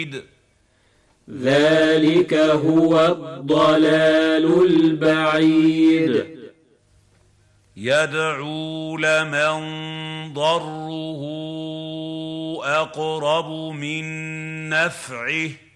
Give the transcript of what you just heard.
ذلك هو الضلال البعيد. يدعو لمن ضره أقرب من نفعه